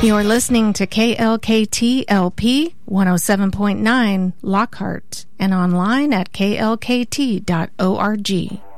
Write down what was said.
You're listening to KLKT LP 107.9 Lockhart and online at klkt.org.